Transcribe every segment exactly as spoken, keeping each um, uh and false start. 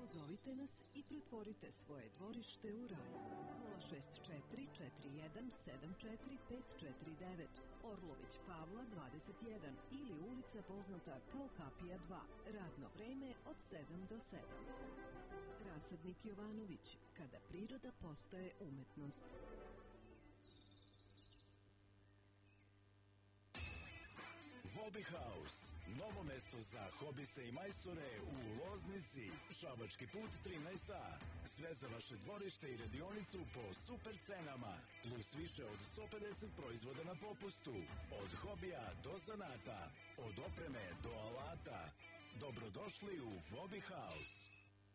Pozovite nas i pretvorite svoje dvorište u raj. nula šest četiri četiri jedan sedam četiri pet četiri devet, Orlović Pavla dvadeset jedan ili ulica poznata kao Kapija dva. Radno vreme od sedam do sedam. Rasadnik Jovanović, kada priroda postaje umetnost. Hobby House, novo mesto za hobiste i majstore u Loznici, Šabački put trinaest A. Sve za vaše dvorište i radionicu po super cenama, plus više od sto pedeset proizvoda na popustu. Od hobija do zanata, od opreme do alata. Dobrodošli u Hobby House.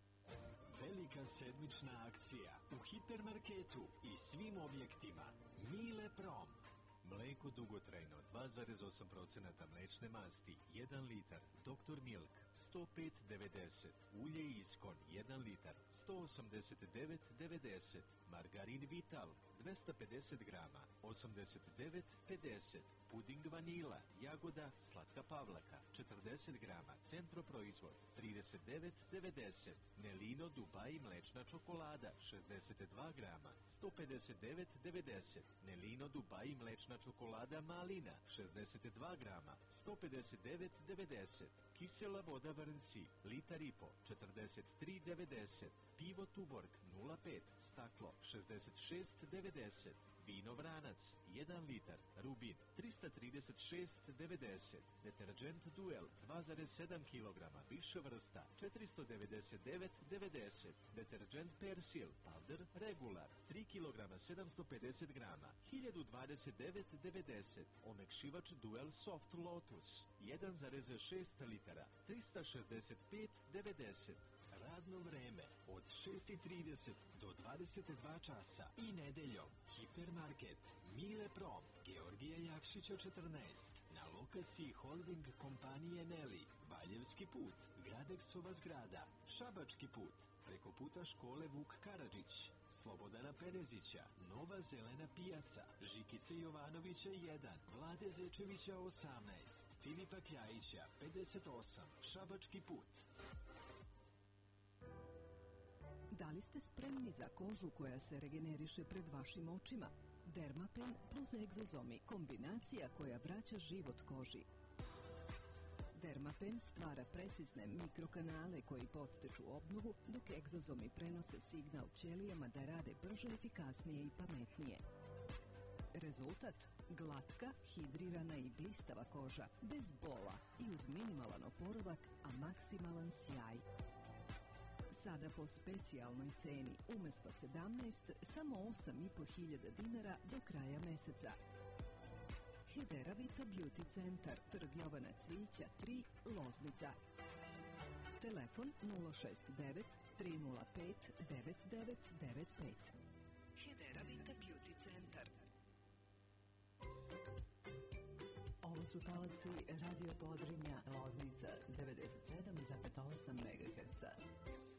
Velika sedmična akcija u hipermarketu i svim objektima. Mile Prom. Mleko dugotrajno dva zarez osam posto mlečne masti jedan litar, doktor Milk sto pet devedeset, ulje Iskon jedan litar sto osamdeset devet devedeset, margarin Vital dvesta pedeset grama osamdeset devet pedeset, puding vanila, jagoda, slatka pavlaka četrdeset grama, Centro proizvod trideset devet devedeset, Nelino Dubai mlečna čokolada šezdeset dva grama sto pedeset devet devedeset, Nelino Dubai mlečna čokolada malina šezdeset dva grama sto pedeset devet devedeset, kisela voda Vrnci litar i po četrdeset tri devedeset, pivo Tuborg nula pet staklo šezdeset šest devedeset, vino Vranac jedan litar, Rubin trista trideset šest devedeset, deterđent Duel dva zarez sedam kilograma više vrsta četiristo devedeset devet devedeset, deterđent Persil Powder Regular tri kilograma sedamsto pedeset grama hiljadu dvadeset devet devedeset, omekšivač Duel Soft Lotus jedan zarez šest litara trista šezdeset pet devedeset. Radno vreme od šest i trideset do dvadeset dva časa i nedeljom. Hipermarket Mile Prom, Georgija Jakšića četrnaest, na lokaciji holding kompanije Neli, Valjevski put, Gradeksova zgrada, Šabački put, preko puta škole Vuk Karadžić, Slobodana Penezića, Nova zelena pijaca, Žikice Jovanovića jedan, Vlade Zečevića osamnaest, Filipa Kljajića pedeset osam, Šabački put. Da li ste spremni za kožu koja se regeneriše pred vašim očima? Dermapen plus egzozomi, kombinacija koja vraća život koži. Dermapen stvara precizne mikrokanale koji podstiču obnovu, dok egzozomi prenose signal ćelijama da rade brže, efikasnije i pametnije. Rezultat? Glatka, hidrirana i blistava koža, bez bola i uz minimalan oporavak, a maksimalan sjaj. Sada po specijalnoj ceni, umesto sedamnaest, samo osam i po hiljada dinara do kraja meseca. Hedera Vita Beauty Centar, Trg Jovana Cvijića tri, Loznica. Telefon nula šest devet tri nula pet devet devet devet pet. Hedera Vita Beauty Centar. Ovo su talasi Radio Podrinja, Loznica devedeset sedam zarez osam megaherca.